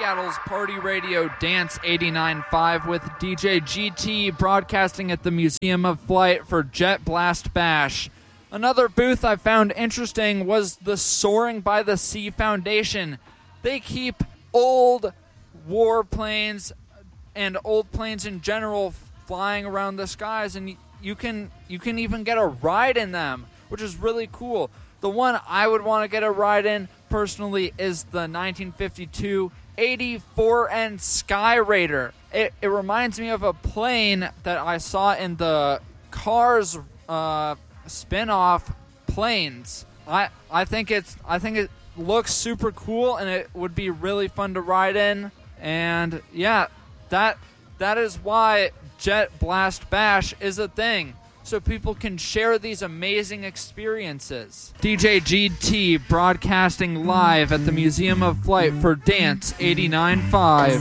Seattle's Party Radio Dance 89.5 with DJ GT broadcasting at the Museum of Flight for Jet Blast Bash. Another booth I found interesting was the Soaring by the Sea Foundation. They keep old warplanes and old planes in general flying around the skies, and you can even get a ride in them, which is really cool. The one I would want to get a ride in personally is the 1952 84N Sky Raider. It reminds me of a plane that I saw in the Cars spin-off Planes. I think it looks super cool, and it would be really fun to ride in. And yeah, that is why Jet Blast Bash is a thing, so people can share these amazing experiences. DJ GT broadcasting live at the Museum of Flight for Dance 89.5.